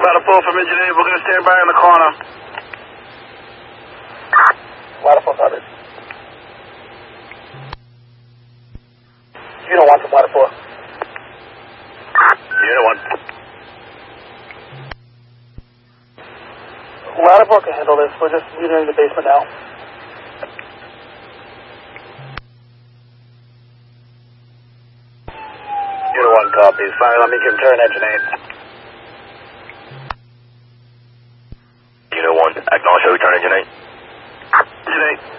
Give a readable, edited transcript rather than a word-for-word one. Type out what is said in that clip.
about to pull from Engine 8. We're going to stand by in the corner. Waterfall covered. Unit 1 from Waterfall. Unit 1. Waterfall can handle this. We're just entering the basement now. Unit 1 copies. Fire, let me turn Engine 8. Unit 1, acknowledge return Engine 8. Engine 8.